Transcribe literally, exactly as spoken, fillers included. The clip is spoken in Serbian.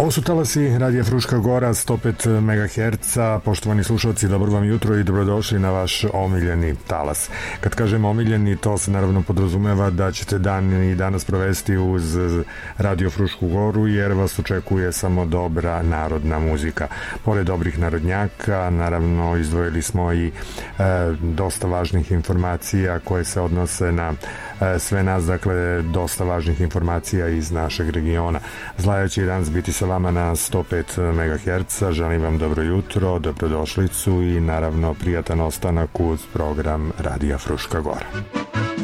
Ovo su talasi Radija Fruška Gora, sto pet megaherca. Poštovani slušalci, dobro vam jutro i dobrodošli na vaš omiljeni talas. Kad kažem omiljeni, to se naravno podrazumeva da ćete dan i danas provesti uz Radio Frušku Goru, jer vas očekuje samo dobra narodna muzika. Pored dobrih narodnjaka, naravno izdvojili smo i e, dosta važnih informacija koje se odnose na e, sve nas, dakle dosta važnih informacija iz našeg regiona. Zlaja će i danas biti sa vama na sto pet megaherca. Želim vam dobro jutro, dobrodošlicu i naravno prijatan ostanak uz program Radija Fruška Gora.